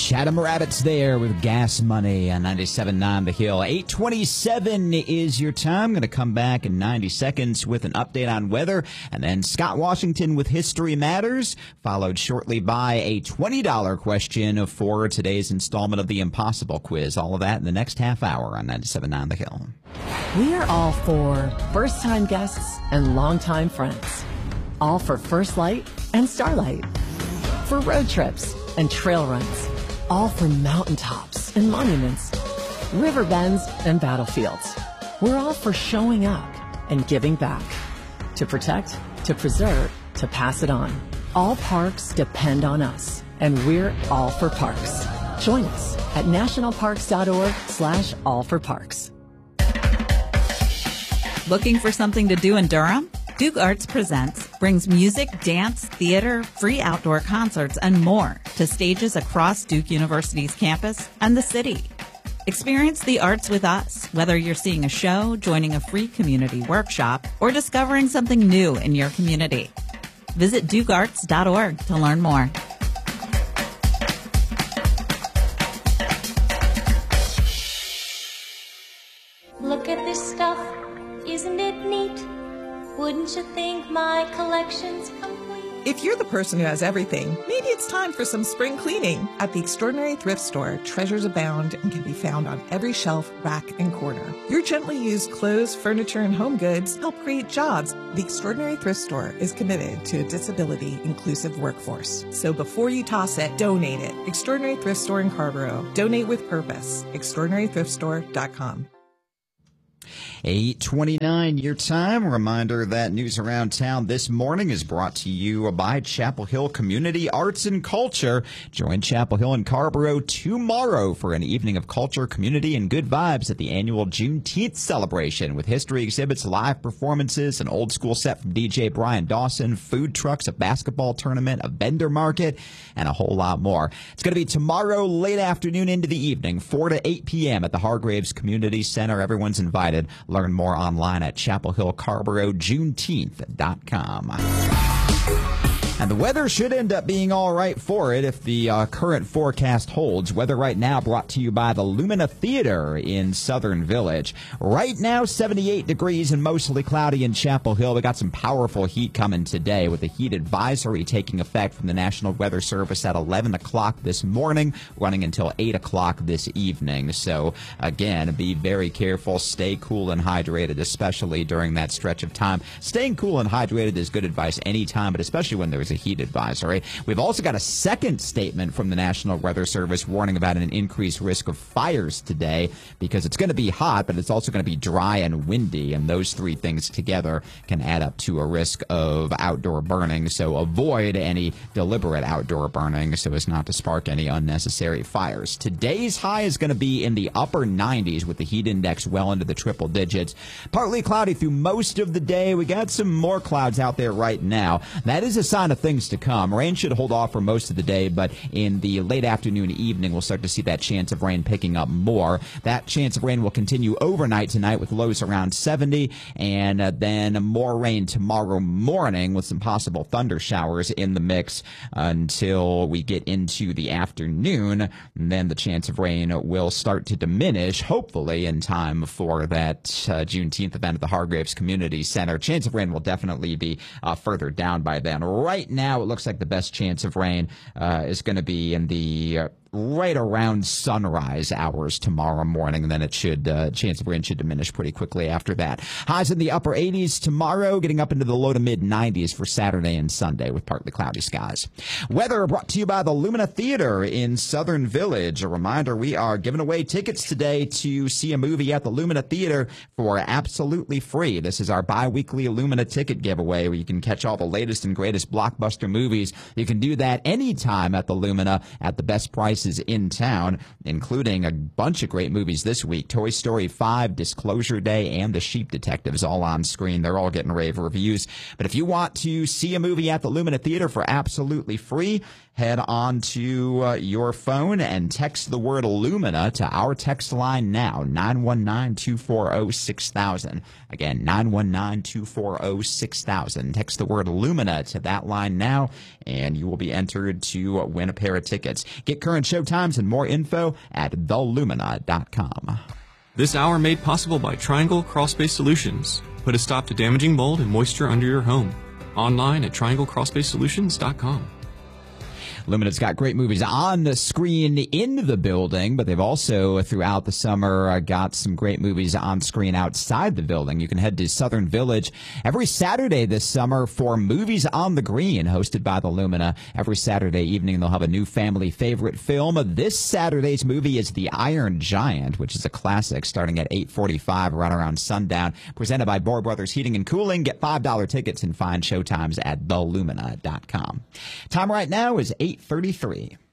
Chatham Rabbits there with Gas Money on 97.9 The Hill. 8:27 is your time. Going to come back in 90 seconds with an update on weather, and then Scott Washington with History Matters, followed shortly by a $20 question for today's installment of the Impossible Quiz. All of that in the next half hour on 97.9 The Hill. We are all for first-time guests and longtime friends. All for First Light and Starlight. For road trips and trail runs. All for mountaintops and monuments, river bends and battlefields. We're all for showing up and giving back. To protect, to preserve, to pass it on. All parks depend on us, and we're all for parks. Join us at nationalparks.org/allforparks. Looking for something to do in Durham? Duke Arts Presents brings music, dance, theater, free outdoor concerts, and more to stages across Duke University's campus and the city. Experience the arts with us, whether you're seeing a show, joining a free community workshop, or discovering something new in your community. Visit dukearts.org to learn more. Look at this stuff, isn't it neat? Wouldn't you think my collection's complete? If you're the person who has everything, maybe it's time for some spring cleaning. At the Extraordinary Thrift Store, treasures abound and can be found on every shelf, rack, and corner. Your gently used clothes, furniture, and home goods help create jobs. The Extraordinary Thrift Store is committed to a disability-inclusive workforce. So before you toss it, donate it. Extraordinary Thrift Store in Carrboro. Donate with purpose. ExtraordinaryThriftStore.com. 8:29 your time. Reminder that news around town this morning is brought to you by Chapel Hill Community Arts and Culture. Join Chapel Hill and Carrboro tomorrow for an evening of culture, community, and good vibes at the annual Juneteenth celebration with history exhibits, live performances, an old school set from DJ Brian Dawson, food trucks, a basketball tournament, a vendor market, and a whole lot more. It's going to be tomorrow late afternoon into the evening, 4 to 8 p.m. at the Hargraves Community Center. Everyone's invited. Learn more online at chapelhillcarborojuneteenth.com. And the weather should end up being all right for it if the current forecast holds. Weather right now brought to you by the Lumina Theater in Southern Village. Right now, 78 degrees and mostly cloudy in Chapel Hill. We got some powerful heat coming today with a heat advisory taking effect from the National Weather Service at 11 o'clock this morning, running until 8 o'clock this evening. So, again, be very careful. Stay cool and hydrated, especially during that stretch of time. Staying cool and hydrated is good advice anytime, but especially when there's a heat advisory. We've also got a second statement from the National Weather Service warning about an increased risk of fires today because it's going to be hot, but it's also going to be dry and windy, and those three things together can add up to a risk of outdoor burning. So avoid any deliberate outdoor burning so as not to spark any unnecessary fires. Today's high is going to be in the upper 90s with the heat index well into the triple digits. Partly cloudy through most of the day. We got some more clouds out there right now. That is a sign of things to come. Rain should hold off for most of the day, but in the late afternoon, evening, we'll start to see that chance of rain picking up more. That chance of rain will continue overnight tonight with lows around 70, and then more rain tomorrow morning with some possible thunder showers in the mix until we get into the afternoon. And then the chance of rain will start to diminish, hopefully in time for that Juneteenth event at the Hargraves Community Center. Chance of rain will definitely be further down by then. Right now, it looks like the best chance of rain is going to be in the right around sunrise hours tomorrow morning, and then it should chance of rain should diminish pretty quickly after that. Highs in the upper 80s tomorrow, getting up into the low to mid 90s for Saturday and Sunday with partly cloudy skies. Weather brought to you by the Lumina Theater in Southern Village. A reminder, we are giving away tickets today to see a movie at the Lumina Theater for absolutely free. This is our bi-weekly Lumina ticket giveaway where you can catch all the latest and greatest blockbuster movies. You can do that anytime at the Lumina at the best price in town, including a bunch of great movies this week. Toy Story 5, Disclosure Day, and The Sheep Detectives all on screen. They're all getting rave reviews. But if you want to see a movie at the Lumina Theater for absolutely free, head on to your phone and text the word Lumina to our text line now, 919-240-6000. Again, 919-240-6000. Text the word Lumina to that line now, and you will be entered to win a pair of tickets. Get current show times and more info at thelumina.com. This hour made possible by Triangle Crawlspace Solutions. Put a stop to damaging mold and moisture under your home. Online at trianglecrawlspacesolutions.com. Lumina's got great movies on the screen in the building, but they've also, throughout the summer, got some great movies on screen outside the building. You can head to Southern Village every Saturday this summer for Movies on the Green, hosted by the Lumina. Every Saturday evening, they'll have a new family favorite film. This Saturday's movie is The Iron Giant, which is a classic, starting at 8:45 right around sundown. Presented by Bohr Brothers Heating and Cooling. Get $5 tickets and find showtimes at thelumina.com. Time right now is 8:33.